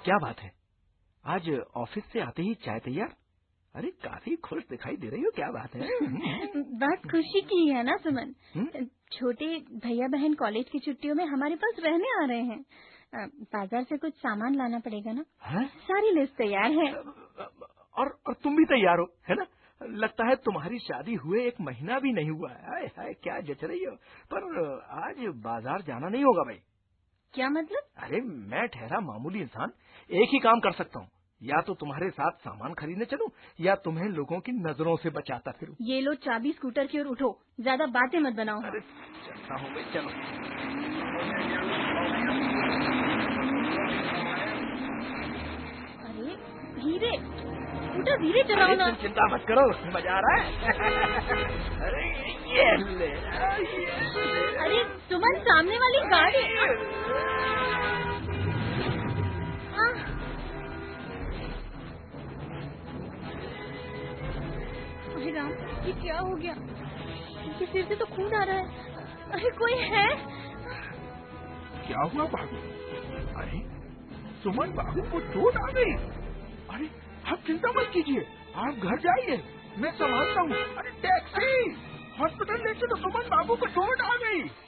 क्या बात है, आज ऑफिस से आते ही चाय तैयार? अरे काफी खुश दिखाई दे रही हो, क्या बात है? बात खुशी की है ना सुमन। छोटे भैया बहन कॉलेज की छुट्टियों में हमारे पास रहने आ रहे हैं। बाजार से कुछ सामान लाना पड़ेगा ना। सारी लिस्ट तैयार है। और तुम भी तैयार हो, है ना? लगता है तुम्हारी शादी हुए 1 महीना भी नहीं हुआ है। हाय हाय, क्या जच रही हो। पर आज बाजार जाना नहीं होगा भाई। क्या मतलब? अरे मैं ठहरा मामूली इंसान एक ही काम कर सकता हूँ, या तो तुम्हारे साथ सामान खरीदने चलूं या तुम्हें लोगों की नजरों से बचाता फिरूं। ये लो चाबी स्कूटर की ओर उठो, ज्यादा बातें मत बनाओ। अरे चलता हूँ भाई, चलो। अरे धीरे, स्कूटर धीरे चलाओ ना। तुम चिंता मत करो, मजा आ रहा है। अरे ये ले। अरे सुमन, सामने वाली गाड़ी। अरे राम, ये क्या हो गया? इनके सिर से तो खून आ रहा है। अरे कोई है? क्या हुआ बाबू? अरे सुमन बाबू को चोट आ गई। अरे आप चिंता मत कीजिए, आप घर जाइए, मैं संभालता हूँ। अरे टैक्सी, हॉस्पिटल ले चलो, सुमन बाबू को चोट आ गई।